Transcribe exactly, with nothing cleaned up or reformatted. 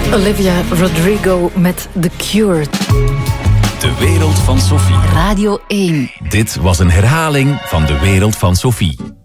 Olivia Rodrigo met The Cure. De wereld van Sophie. Radio één. Dit was een herhaling van De wereld van Sophie.